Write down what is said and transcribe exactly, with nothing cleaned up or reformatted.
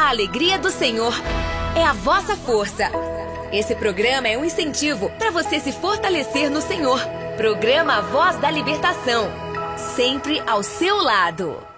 A alegria do Senhor é a vossa força. Esse programa é um incentivo para você se fortalecer no Senhor. Programa Voz da Libertação. Sempre ao seu lado.